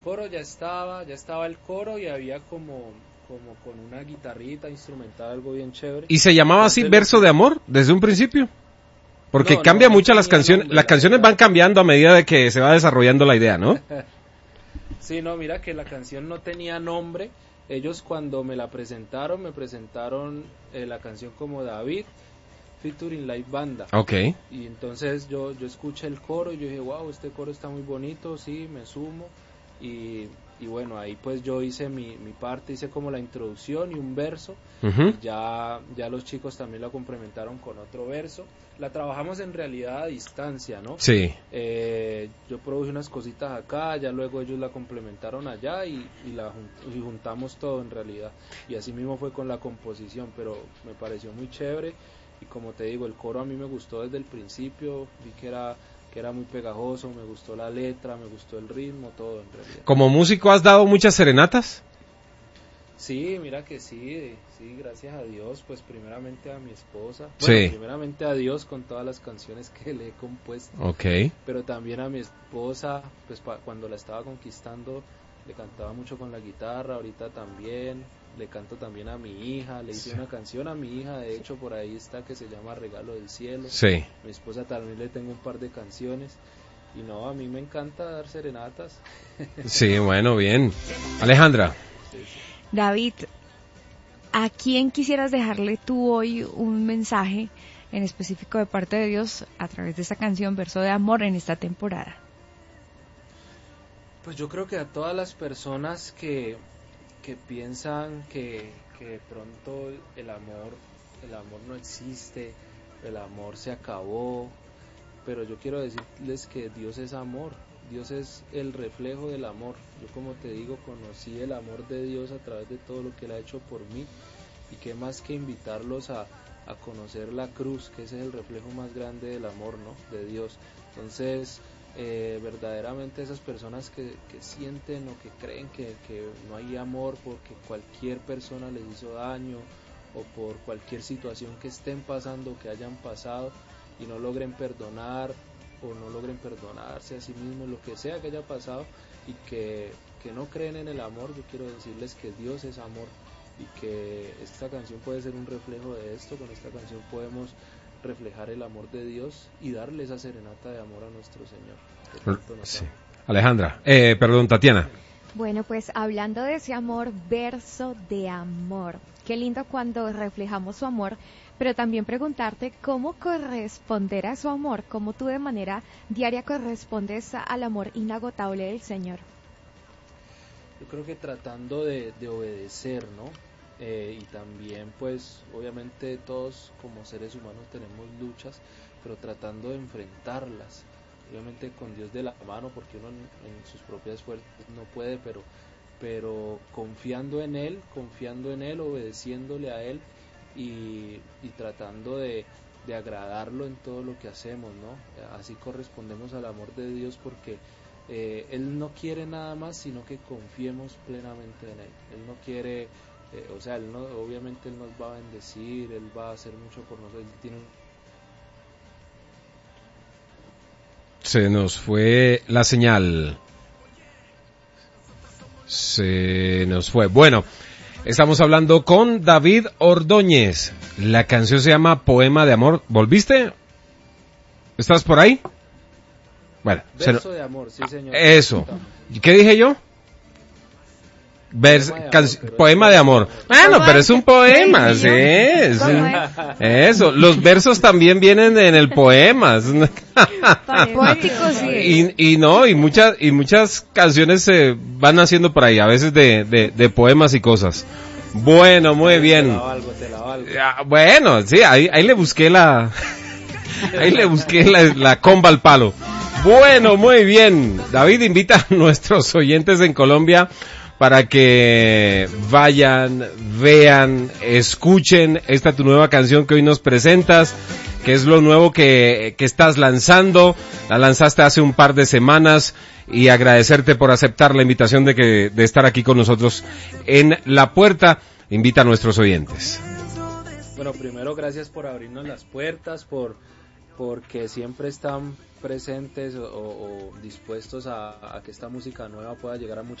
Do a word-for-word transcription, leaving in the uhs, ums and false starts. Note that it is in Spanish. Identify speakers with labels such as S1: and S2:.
S1: coro ya estaba, ya estaba el coro y había como, como con una guitarrita instrumental, algo bien chévere.
S2: ¿Y se llamaba así
S1: Entonces,
S2: Verso de Amor desde un principio? Porque
S1: no,
S2: cambia
S1: no, no
S2: mucho las
S1: tenía
S2: canciones,
S1: nombre,
S2: las
S1: la
S2: canciones
S1: verdad.
S2: van cambiando a medida de que se va desarrollando la idea, ¿no?
S1: Sí, no, mira que la canción no tenía nombre. Ellos cuando me la presentaron, me presentaron eh, la canción como David, featuring Live Banda.
S2: Ok.
S1: Y entonces yo, yo escuché el coro y yo dije, wow, este coro está muy bonito, sí, me sumo. Y, y bueno, ahí pues yo hice mi, mi parte, hice como la introducción y un verso.
S2: Uh-huh.
S1: Y ya, ya los chicos también la complementaron con otro verso. La trabajamos en realidad a distancia, ¿no?
S2: Sí.
S1: Eh, yo produje unas cositas acá, ya luego ellos la complementaron allá y, y la jun- y juntamos todo en realidad. Y así mismo fue con la composición, pero me pareció muy chévere. Y como te digo, el coro a mí me gustó desde el principio, vi que era, que era muy pegajoso, me gustó la letra, me gustó el ritmo, todo en realidad.
S2: ¿Como músico has dado muchas serenatas?
S1: Sí, mira que sí, sí, gracias a Dios, pues primeramente a mi esposa, bueno,
S2: Sí.
S1: primeramente a Dios con todas las canciones que le he compuesto,
S2: Ok.
S1: pero también a mi esposa, pues pa- cuando la estaba conquistando, le cantaba mucho con la guitarra, ahorita también, le canto también a mi hija, le hice
S2: Sí.
S1: una canción a mi hija, de hecho por ahí está que se llama Regalo del Cielo,
S2: Sí.
S1: mi esposa también le tengo un par de canciones, y no, a mí me encanta dar serenatas.
S2: Sí, bueno, bien. Alejandra.
S1: Sí, sí.
S3: David, ¿a quién quisieras dejarle tú hoy un mensaje en específico de parte de Dios a través de esta canción Verso de Amor en esta temporada?
S1: Pues yo creo que a todas las personas que, que piensan que, que de pronto el amor, el amor no existe, el amor se acabó, pero yo quiero decirles que Dios es amor, Dios es el reflejo del amor. Yo, como te digo, conocí el amor de Dios a través de todo lo que Él ha hecho por mí, y qué más que invitarlos a, a conocer la cruz, que ese es el reflejo más grande del amor, ¿no?, de Dios. Entonces, eh, verdaderamente esas personas que, que sienten o que creen que, que no hay amor porque cualquier persona les hizo daño o por cualquier situación que estén pasando, que hayan pasado, y no logren perdonar o no logren perdonarse a sí mismos, lo que sea que haya pasado, y que, que no creen en el amor, yo quiero decirles que Dios es amor y que esta canción puede ser un reflejo de esto. Con esta canción podemos reflejar el amor de Dios y darle esa serenata de amor a nuestro Señor, que tanto nos
S2: Sí.
S1: ama.
S2: Alejandra. Eh, perdón, Tatiana.
S4: Bueno, pues hablando de ese amor, verso de amor. Qué lindo cuando reflejamos su amor, pero también preguntarte cómo corresponder a su amor, cómo tú de manera diaria correspondes al amor inagotable del Señor.
S1: Yo creo que tratando de, de obedecer, ¿no? Eh, y también, pues, obviamente todos como seres humanos tenemos luchas, pero tratando de enfrentarlas. Obviamente con Dios de la mano, porque uno en, en sus propias fuerzas no puede, pero, pero confiando en Él, confiando en Él, obedeciéndole a Él y, y tratando de, de agradarlo en todo lo que hacemos, ¿no? Así correspondemos al amor de Dios, porque eh, Él no quiere nada más sino que confiemos plenamente en Él. Él no quiere, eh, o sea, él no, obviamente Él nos va a bendecir, Él va a hacer mucho por nosotros, Él tiene un...
S2: Se nos fue la señal. Se nos fue. Bueno, estamos hablando con David Ordóñez. La canción se llama Poema de Amor. ¿Volviste? ¿Estás por ahí? Bueno, se
S1: Verso
S2: no...
S1: de amor, sí señor.
S2: Eso. ¿Qué dije yo? Vers...
S1: Poema de
S2: can...
S1: amor, pero
S2: poema
S1: es
S2: de amor. Bueno, pero es un poema, sí. es
S4: ¿Cómo
S2: un-
S4: es?
S2: Eso. Los versos también vienen en el poema. Es una-
S3: Poético, sí.
S2: y, y no, y muchas y muchas canciones se van haciendo por ahí, a veces de, de, de poemas y cosas. Bueno, muy
S1: Te
S2: bien.
S1: la valgo, te la valgo.
S2: Ah, bueno, sí, ahí, ahí le busqué la, ahí le busqué la, la comba al palo. Bueno, muy bien. David invita a nuestros oyentes en Colombia para que vayan, vean, escuchen esta tu nueva canción que hoy nos presentas, que es lo nuevo que, que estás lanzando. La lanzaste hace un par de semanas, y agradecerte por aceptar la invitación de que, de estar aquí con nosotros en La Puerta. Invita a nuestros oyentes.
S1: Bueno, primero gracias por abrirnos las puertas, por porque siempre están presentes o, o dispuestos a, a que esta música nueva pueda llegar a mucha